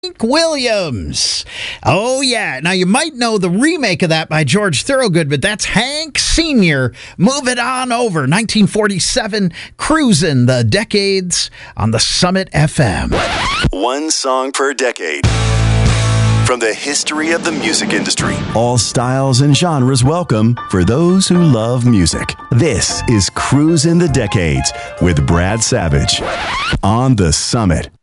Hank Williams. Oh, yeah. Now, you might know the remake of that by George Thorogood, but that's Hank Sr. Move It On Over, 1947, cruising the decades on the Summit FM. One song per decade. From the history of the music industry. All styles and genres welcome for those who love music. This is Cruisin' the Decades with Brad Savage on the Summit.